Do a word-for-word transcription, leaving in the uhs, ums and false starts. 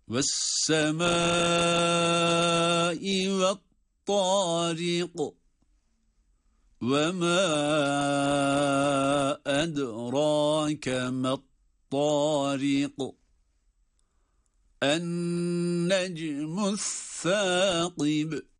والسماء والطارق وما أدراك ما الطارق النجم الثاقب